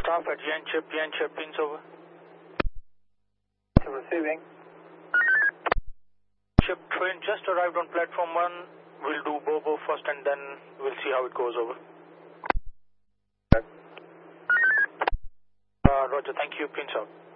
Staff at Yanchep, pins over. Receiving. Ship train just arrived on platform 1. We'll do Bobo first and then we'll see how it goes over. Roger, thank you, pins out.